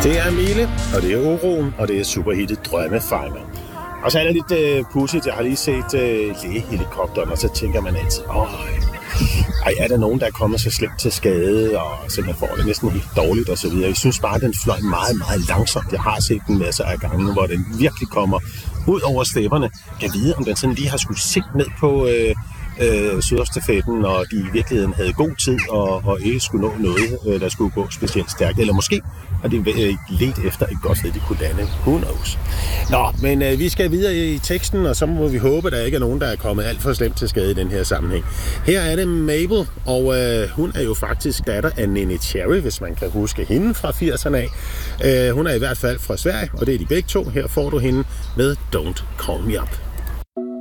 Det er Mille, og det er Uroen, og det er superhittet Drømmefanger. Og så er det lidt pudsigt. Jeg har lige set lægehelikopteren, og så tænker man altid, er der nogen, der er kommet så slemt til skade, og simpelthen får det næsten helt dårligt og så videre. Jeg synes bare, at den fløj meget, meget langsomt. Jeg har set den masser af gange, hvor den virkelig kommer ud over stepperne. Jeg ved, om den sådan lige har skulle se ned på Sydhavsstafetten, og de i virkeligheden havde god tid og ikke skulle nå noget, der skulle gå specielt stærkt. Eller måske har de let efter et godt sted, de kunne lande. Who knows? Nå, men vi skal videre i teksten, og så må vi håbe, at der ikke er nogen, der er kommet alt for slemt til skade i den her sammenhæng. Her er det Mabel, og hun er jo faktisk datter af Neneh Cherry, hvis man kan huske hende fra 80'erne af. Hun er i hvert fald fra Sverige, og det er de begge to. Her får du hende med Don't Call Me Up.